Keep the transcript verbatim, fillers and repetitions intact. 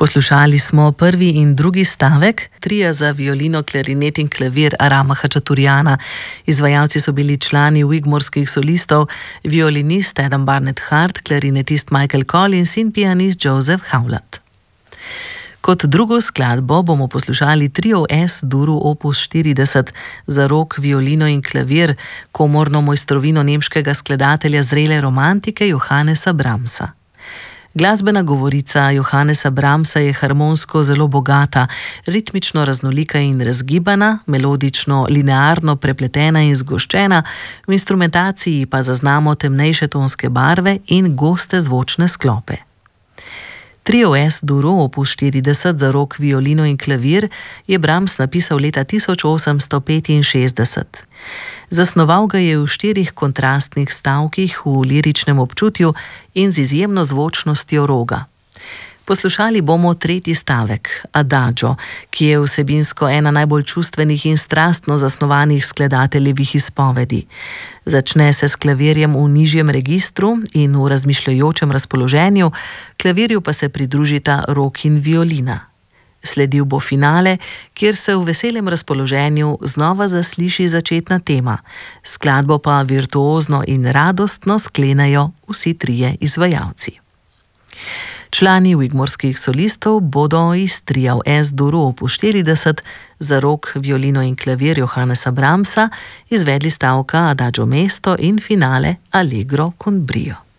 Poslušali smo prvi in drugi stavek tria za violino, klarinet in klavir Arama Hačaturjana. Izvajalci so bili člani Wigmorskih solistov, violinist Adam Barnett Hart, klarinetist Michael Collins in pianist Joseph Howlett. Kot drugo skladbo bomo poslušali trio S-duru opus štirideset za rok, violino in klavir, komorno mojstrovino nemškega skladatelja zrele romantike Johannesa Brahmsa. Glasbena govorica Johannesa Brahmsa je harmonsko zelo bogata, ritmično raznolika in razgibana, melodično linearno prepletena in zgoščena, v instrumentaciji pa zaznamo temnejše tonske barve in goste zvočne sklope. Trio S-duru opus štirideset za rok, violino in klavir je Brahms napisal leta tisoč osemsto petinšestdeset. Zasnoval ga je v štirih kontrastnih stavkih v liričnem občutju in z izjemno zvočnostjo roga. Poslušali bomo tretji stavek, Adagio, ki je vsebinsko ena najbolj čustvenih in strastno zasnovanih skladateljevih izpovedi. Začne se s klavirjem v nižjem registru in v razmišljajočem razpoloženju, klavirju pa se pridružita rok in violina. Sledil bo finale, kjer se v veselem razpoloženju znova zasliši začetna tema, skladbo pa virtuozno in radostno sklenejo vsi trije izvajalci. Člani Wigmorskih solistov bodo iz tria S-duru opus štirideset za rok, violino in klavir Johannesa Brahmsa izvedli stavka Adagio mesto in finale Allegro con brio.